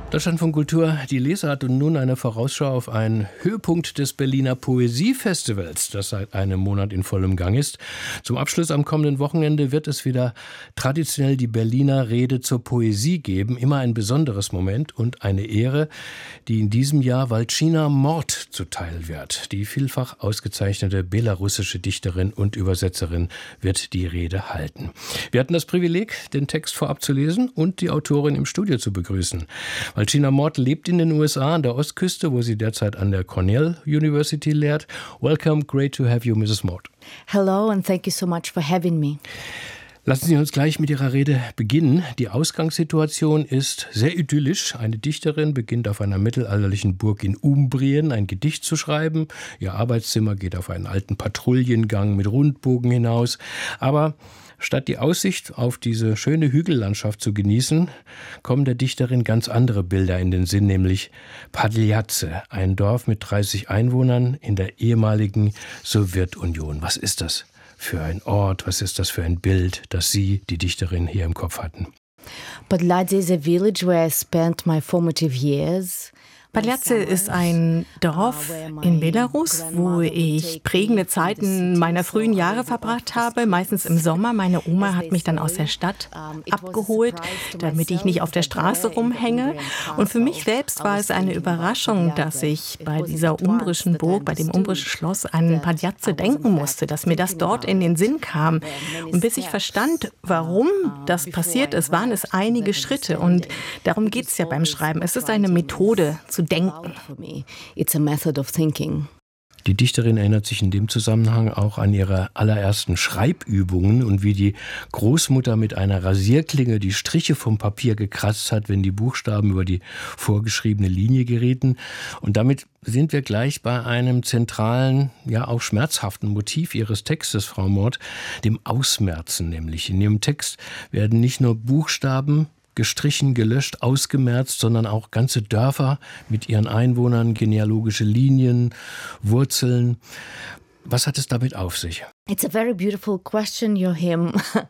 Deutschlandfunk Kultur, die Leser hat und nun eine Vorausschau auf einen Höhepunkt des Berliner Poesiefestivals, das seit einem Monat in vollem Gang ist. Zum Abschluss am kommenden Wochenende wird es wieder traditionell die Berliner Rede zur Poesie geben. Immer ein besonderes Moment und eine Ehre, die in diesem Jahr Walcina Mord zuteil wird. Die vielfach ausgezeichnete belarussische Dichterin und Übersetzerin wird die Rede halten. Wir hatten das Privileg, den Text vorab zu lesen und die Autorin im Studio zu begrüßen. Walcina Mord lebt in den USA an der Ostküste, wo sie derzeit an der Cornell University lehrt. Welcome, great to have you, Mrs. Mord. Hello and thank you so much for having me. Lassen Sie uns gleich mit Ihrer Rede beginnen. Die Ausgangssituation ist sehr idyllisch. Eine Dichterin beginnt auf einer mittelalterlichen Burg in Umbrien ein Gedicht zu schreiben. Ihr Arbeitszimmer geht auf einen alten Patrouillengang mit Rundbogen hinaus. Aber statt die Aussicht auf diese schöne Hügellandschaft zu genießen, kommen der Dichterin ganz andere Bilder in den Sinn, nämlich Padljace, ein Dorf mit 30 Einwohnern in der ehemaligen Sowjetunion. Was ist das für ein Ort, was ist das für ein Bild, das Sie, die Dichterin, hier im Kopf hatten? Padljace is a village where I spent my formative years. Padljace ist ein Dorf in Belarus, wo ich prägende Zeiten meiner frühen Jahre verbracht habe, meistens im Sommer. Meine Oma hat mich dann aus der Stadt abgeholt, damit ich nicht auf der Straße rumhänge. Und für mich selbst war es eine Überraschung, dass ich bei dieser umbrischen Burg, bei dem umbrischen Schloss an Padljace denken musste, dass mir das dort in den Sinn kam. Und bis ich verstand, warum das passiert ist, waren es einige Schritte. Und darum geht es ja beim Schreiben. Es ist eine Methode zu denken. It's a method of thinking. Die Dichterin erinnert sich in dem Zusammenhang auch an ihre allerersten Schreibübungen und wie die Großmutter mit einer Rasierklinge die Striche vom Papier gekratzt hat, wenn die Buchstaben über die vorgeschriebene Linie gerieten. Und damit sind wir gleich bei einem zentralen, ja auch schmerzhaften Motiv Ihres Textes, Frau Mord, dem Ausmerzen nämlich. In Ihrem Text werden nicht nur Buchstaben gestrichen, gelöscht, ausgemerzt, sondern auch ganze Dörfer mit ihren Einwohnern, genealogische Linien, Wurzeln. Was hat es damit auf sich? It's a very beautiful question, Joachim,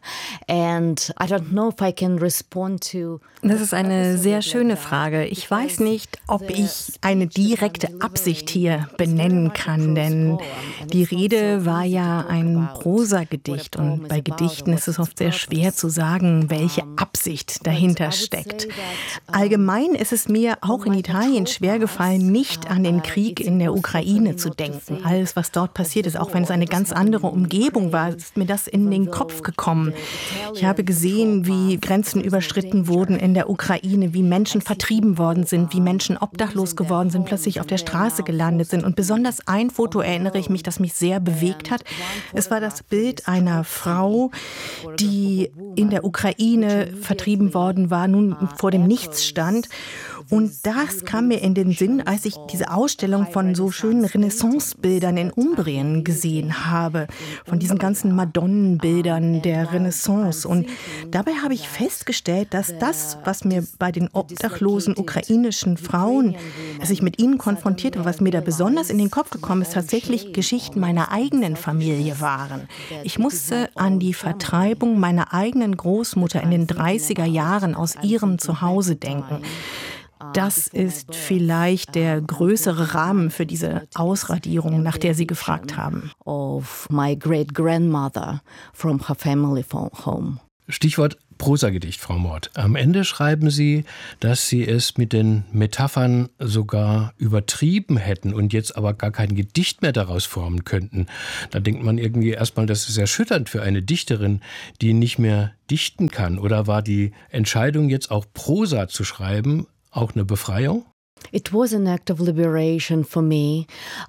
and I don't know if I can respond to. Das ist eine sehr schöne Frage. Ich weiß nicht, ob ich eine direkte Absicht hier benennen kann, denn die Rede war ja ein Prosagedicht und bei Gedichten ist es oft sehr schwer zu sagen, welche Absicht dahinter steckt. Allgemein ist es mir auch in Italien schwer gefallen, nicht an den Krieg in der Ukraine zu denken. Alles, was dort passiert ist, auch wenn es eine ganz andere Umgebung war, ist mir das in den Kopf gekommen. Ich habe gesehen, wie Grenzen überschritten wurden in der Ukraine, wie Menschen vertrieben worden sind, wie Menschen obdachlos geworden sind, plötzlich auf der Straße gelandet sind. Und besonders ein Foto erinnere ich mich, das mich sehr bewegt hat. Es war das Bild einer Frau, die in der Ukraine vertrieben worden war, nun vor dem Nichts stand. Und das kam mir in den Sinn, als ich diese Ausstellung von so schönen Renaissance-Bildern in Umbrien gesehen habe, von diesen ganzen Madonnenbildern der Renaissance. Und dabei habe ich festgestellt, dass das, was mir bei den obdachlosen ukrainischen Frauen, als ich mit ihnen konfrontiert habe, was mir da besonders in den Kopf gekommen ist, tatsächlich Geschichten meiner eigenen Familie waren. Ich musste an die Vertreibung meiner eigenen Großmutter in den 30er Jahren aus ihrem Zuhause denken. Das ist vielleicht der größere Rahmen für diese Ausradierung, nach der Sie gefragt haben. Of my great-grandmother from her family home. Stichwort Prosagedicht, Frau Mord. Am Ende schreiben Sie, dass Sie es mit den Metaphern sogar übertrieben hätten und jetzt aber gar kein Gedicht mehr daraus formen könnten. Da denkt man irgendwie erstmal, das ist erschütternd für eine Dichterin, die nicht mehr dichten kann. Oder war die Entscheidung, jetzt auch Prosa zu schreiben, auch eine Befreiung? It was an act of liberation for me.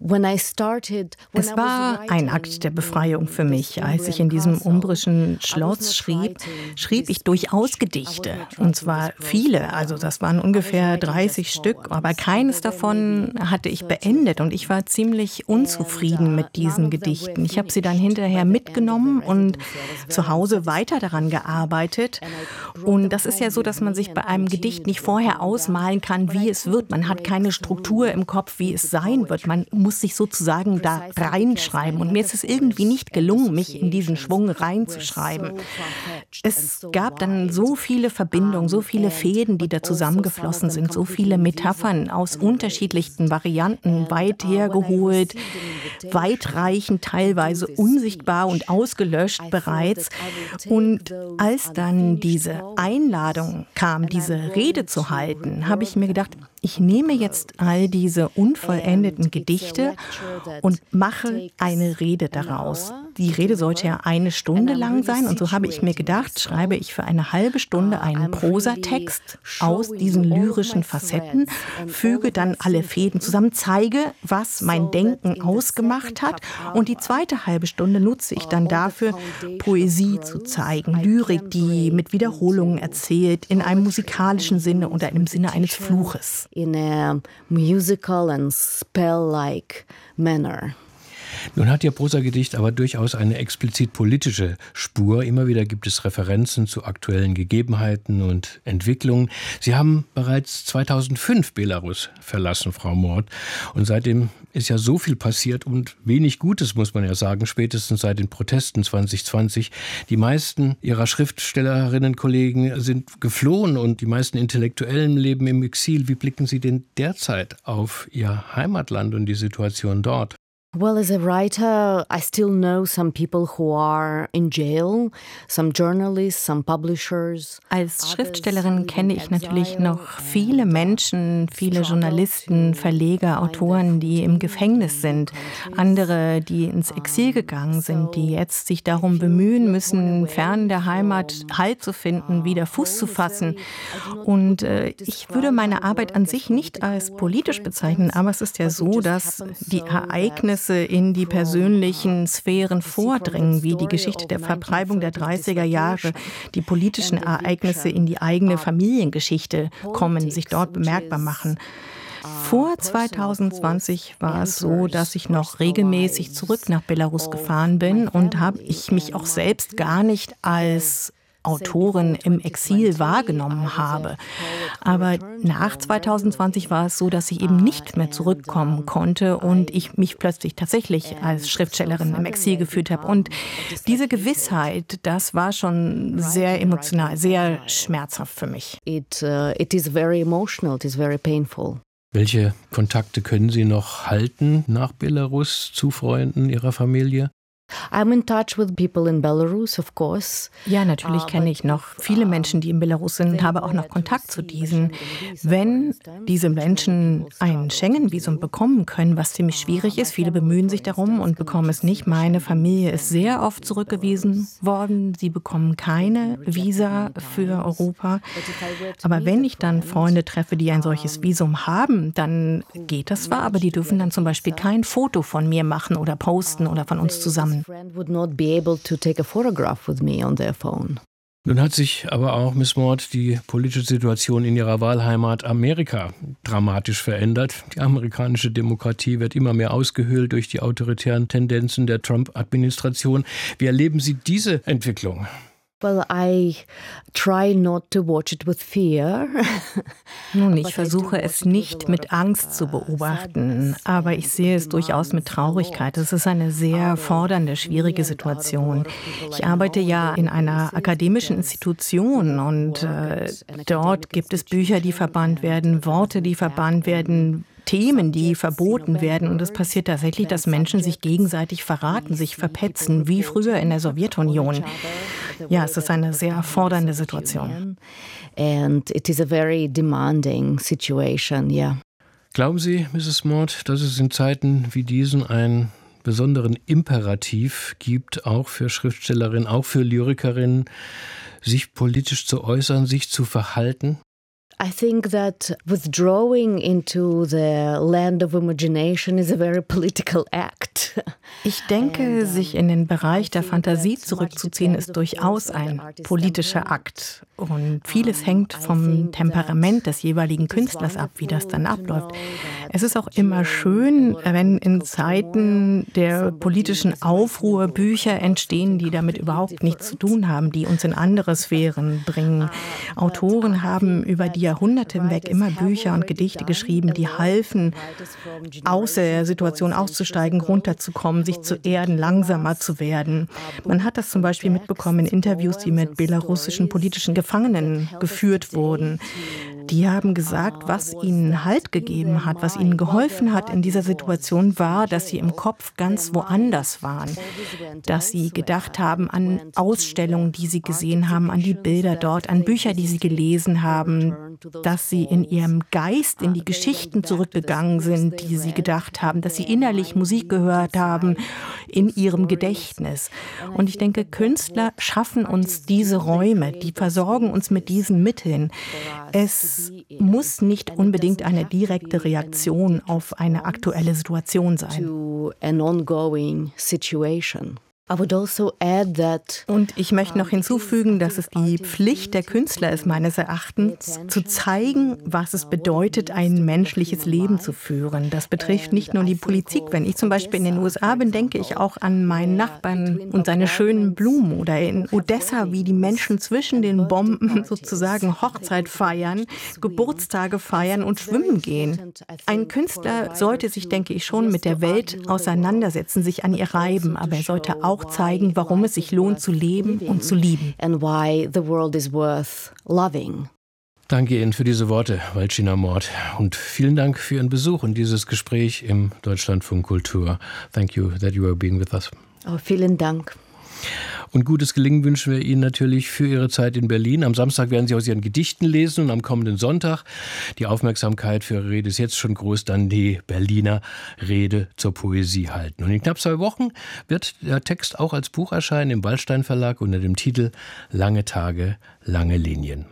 Es war ein Akt der Befreiung für mich. Als ich in diesem umbrischen Schloss schrieb ich durchaus Gedichte. Und zwar viele, also das waren ungefähr 30 Stück, aber keines davon hatte ich beendet. Und ich war ziemlich unzufrieden mit diesen Gedichten. Ich habe sie dann hinterher mitgenommen und zu Hause weiter daran gearbeitet. Und das ist ja so, dass man sich bei einem Gedicht nicht vorher ausmalen kann, wie es wird. Man Man hat keine Struktur im Kopf, wie es sein wird. Man muss sich sozusagen da reinschreiben. Und mir ist es irgendwie nicht gelungen, mich in diesen Schwung reinzuschreiben. Es gab dann so viele Verbindungen, so viele Fäden, die da zusammengeflossen sind, so viele Metaphern aus unterschiedlichsten Varianten, weit hergeholt, weitreichend, teilweise unsichtbar und ausgelöscht bereits. Und als dann diese Einladung kam, diese Rede zu halten, habe ich mir gedacht, ich nehme jetzt all diese unvollendeten Gedichte und mache eine Rede daraus. Die Rede sollte ja 1 Stunde lang sein und so habe ich mir gedacht, schreibe ich für eine halbe Stunde einen Prosatext aus diesen lyrischen Facetten, füge dann alle Fäden zusammen, zeige, was mein Denken ausgemacht hat und die zweite halbe Stunde nutze ich dann dafür, Poesie zu zeigen, Lyrik, die mit Wiederholungen erzählt, in einem musikalischen Sinne oder im Sinne eines Fluches. In a musical and spell-like manner. Nun hat Ihr Prosagedicht aber durchaus eine explizit politische Spur. Immer wieder gibt es Referenzen zu aktuellen Gegebenheiten und Entwicklungen. Sie haben bereits 2005 Belarus verlassen, Frau Mord. Und seitdem ist ja so viel passiert und wenig Gutes, muss man ja sagen, spätestens seit den Protesten 2020. Die meisten Ihrer Schriftstellerinnen-Kollegen sind geflohen und die meisten Intellektuellen leben im Exil. Wie blicken Sie denn derzeit auf Ihr Heimatland und die Situation dort? Well, as a writer, I still know some people who are in jail, some journalists, some publishers. Als Schriftstellerin kenne ich natürlich noch viele Menschen, viele Journalisten, Verleger, Autoren, die im Gefängnis sind. Andere, die ins Exil gegangen sind, die jetzt sich darum bemühen müssen, fern der Heimat Halt zu finden, wieder Fuß zu fassen. Und ich würde meine Arbeit an sich nicht als politisch bezeichnen, aber es ist ja so, dass die Ereignisse in die persönlichen Sphären vordringen, wie die Geschichte der Vertreibung der 30er Jahre, die politischen Ereignisse in die eigene Familiengeschichte kommen, sich dort bemerkbar machen. Vor 2020 war es so, dass ich noch regelmäßig zurück nach Belarus gefahren bin und habe ich mich auch selbst gar nicht als Autorin im Exil wahrgenommen habe. Aber nach 2020 war es so, dass ich eben nicht mehr zurückkommen konnte und ich mich plötzlich tatsächlich als Schriftstellerin im Exil gefühlt habe. Und diese Gewissheit, das war schon sehr emotional, sehr schmerzhaft für mich. It is very emotional, it is very painful. Welche Kontakte können Sie noch halten nach Belarus zu Freunden Ihrer Familie? I'm in touch with people in Belarus, of course. Ja, natürlich kenne ich noch viele Menschen, die in Belarus sind und habe auch noch Kontakt zu diesen. Wenn diese Menschen ein Schengen-Visum bekommen können, was ziemlich schwierig ist, viele bemühen sich darum und bekommen es nicht. Meine Familie ist sehr oft zurückgewiesen worden. Sie bekommen keine Visa für Europa. Aber wenn ich dann Freunde treffe, die ein solches Visum haben, dann geht das zwar, aber die dürfen dann zum Beispiel kein Foto von mir machen oder posten oder von uns zusammen. Nun hat sich aber auch, Miss Mord, die politische Situation in ihrer Wahlheimat Amerika dramatisch verändert. Die amerikanische Demokratie wird immer mehr ausgehöhlt durch die autoritären Tendenzen der Trump-Administration. Wie erleben Sie diese Entwicklung? Well, I try not to watch it with fear. Nun, ich versuche es nicht mit Angst zu beobachten, aber ich sehe es durchaus mit Traurigkeit. Es ist eine sehr fordernde, schwierige Situation. Ich arbeite ja in einer akademischen Institution und dort gibt es Bücher, die verbannt werden, Worte, die verbannt werden, Themen, die verboten werden. Und es passiert tatsächlich, dass Menschen sich gegenseitig verraten, sich verpetzen, wie früher in der Sowjetunion. Ja, es ist eine sehr fordernde Situation. And it is a very demanding situation, yeah. Glauben Sie, Mrs. Mord, dass es in Zeiten wie diesen einen besonderen Imperativ gibt, auch für Schriftstellerinnen, auch für Lyrikerinnen, sich politisch zu äußern, sich zu verhalten? I think that withdrawing into the land of imagination is a very political act. Ich denke, sich in den Bereich der Fantasie zurückzuziehen, ist durchaus ein politischer Akt. Und vieles hängt vom Temperament des jeweiligen Künstlers ab, wie das dann abläuft. Es ist auch immer schön, wenn in Zeiten der politischen Aufruhr Bücher entstehen, die damit überhaupt nichts zu tun haben, die uns in andere Sphären bringen. Autoren haben über die Jahrhunderte hinweg immer Bücher und Gedichte geschrieben, die halfen, aus der Situation auszusteigen, runterzukommen, sich zu erden, langsamer zu werden. Man hat das zum Beispiel mitbekommen in Interviews, die mit belarussischen politischen Gefangenen geführt wurden. Die haben gesagt, was ihnen Halt gegeben hat, was ihnen geholfen hat in dieser Situation, war, dass sie im Kopf ganz woanders waren. Dass sie gedacht haben an Ausstellungen, die sie gesehen haben, an die Bilder dort, an Bücher, die sie gelesen haben. Dass sie in ihrem Geist in die Geschichten zurückgegangen sind, die sie gedacht haben. Dass sie innerlich Musik gehört haben in ihrem Gedächtnis. Und ich denke, Künstler schaffen uns diese Räume, die versorgen uns mit diesen Mitteln. Es muss nicht unbedingt eine direkte Reaktion auf eine aktuelle Situation sein. Und ich möchte noch hinzufügen, dass es die Pflicht der Künstler ist, meines Erachtens, zu zeigen, was es bedeutet, ein menschliches Leben zu führen. Das betrifft nicht nur die Politik. Wenn ich zum Beispiel in den USA bin, denke ich auch an meinen Nachbarn und seine schönen Blumen. Oder in Odessa, wie die Menschen zwischen den Bomben sozusagen Hochzeit feiern, Geburtstage feiern und schwimmen gehen. Ein Künstler sollte sich, denke ich, schon mit der Welt auseinandersetzen, sich an ihr reiben, aber er sollte auch zeigen, warum es sich lohnt zu leben und zu lieben. Danke Ihnen für diese Worte, Walcina Mord. Und vielen Dank für Ihren Besuch und dieses Gespräch im Deutschlandfunk Kultur. Thank you that you are being with us. Oh, vielen Dank. Und gutes Gelingen wünschen wir Ihnen natürlich für Ihre Zeit in Berlin. Am Samstag werden Sie aus Ihren Gedichten lesen und am kommenden Sonntag, die Aufmerksamkeit für Ihre Rede ist jetzt schon groß, dann die Berliner Rede zur Poesie halten. Und in knapp 2 Wochen wird der Text auch als Buch erscheinen im Wallstein Verlag unter dem Titel Lange Tage, lange Linien.